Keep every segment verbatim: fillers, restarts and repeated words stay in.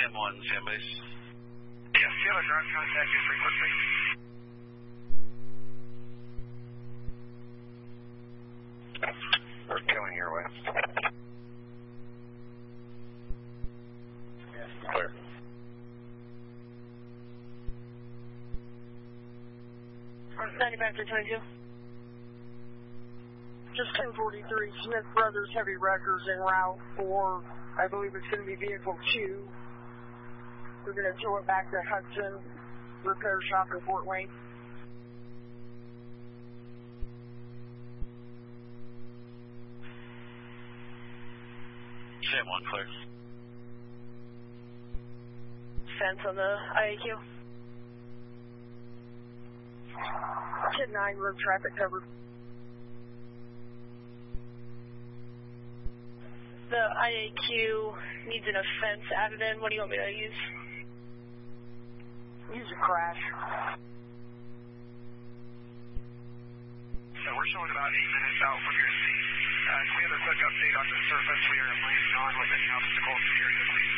Sam one, Sam base. Yes, do you have a ground contact in frequency? We're coming your way. Clear. ninety-five to twenty-two. Just ten forty-three, Smith Brothers Heavy Wreckers en route for, I believe it's going to be vehicle two. We're going to tow it back to Hudson Repair Shop in Fort Wayne. Sam one, clear. Fence on the I A Q. ten nine, road traffic covered. The I A Q needs an offense added in. What do you want me to use? Use a crash. So we're showing about eight minutes out from your seat. Uh, can we have a quick update on the surface we are landing on with any obstacles in the area, please?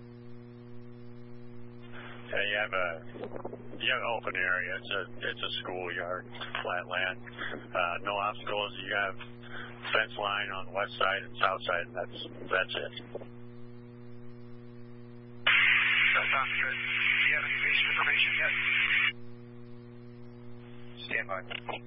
Yeah, you have a you have an open area. It's a it's a schoolyard, flat land. Uh, no obstacles. You have fence line on the west side and south side, and that's that's it. That sounds good. Do you have any patient information yet? Stand by.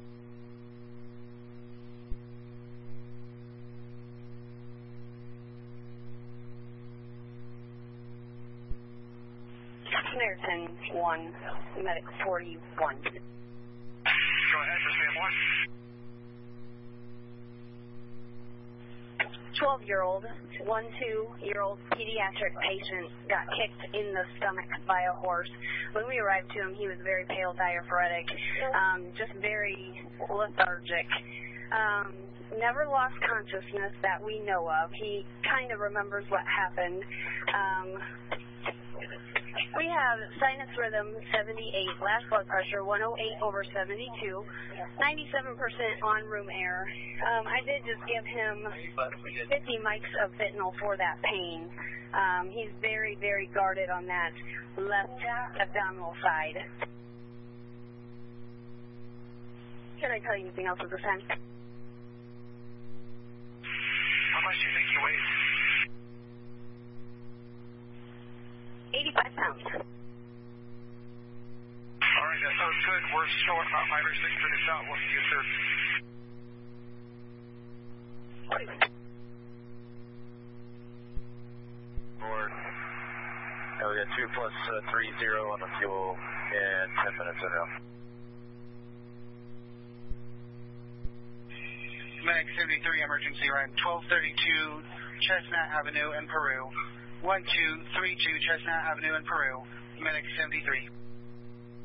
Samaritan one, medic forty-one. Go ahead for Sam one. twelve-year-old, one, two-year-old pediatric patient got kicked in the stomach by a horse. When we arrived to him, he was very pale, diaphoretic, um, just very lethargic. Um, never lost consciousness that we know of. He kind of remembers what happened. Um, we have sinus rhythm seventy-eight, last blood pressure one oh eight over seventy-two, ninety-seven percent on room air. Um, I did just give him fifty mics of fentanyl for that pain. Um, he's very, very guarded on that left abdominal side. Can I tell you anything else at this time? How much do you think he weighs? eighty-five pounds. All right, that sounds good. We're showing about five or six minutes out. We'll see you, sir. Board. And we got two plus uh, three zero on the fuel in ten minutes in now. Medic seventy-three, emergency ride twelve thirty-two Chestnut Avenue in Peru. one two three two Chestnut Avenue in Peru. Medic seventy-three.